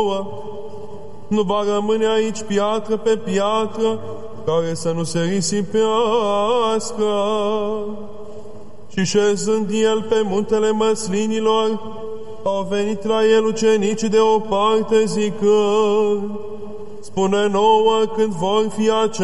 nu va rămâne aici piatră pe piatră, care să nu se risipească. Și șezând el pe muntele măslinilor, au venit la el ucenicii de o parte zicând: spune nouă când vor fi